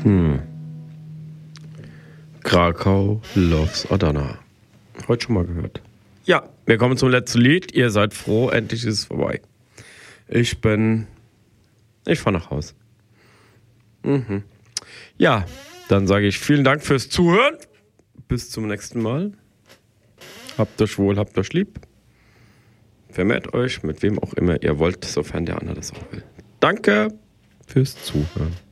Krakau loves Adana. Heute schon mal gehört. Ja, wir kommen zum letzten Lied. Ihr seid froh, endlich ist es vorbei. Ich fahre nach Haus. Ja, dann sage ich vielen Dank fürs Zuhören. Bis zum nächsten Mal. Habt euch wohl, habt euch lieb. Vermehrt euch mit wem auch immer ihr wollt, sofern der andere das auch will. Danke fürs Zuhören.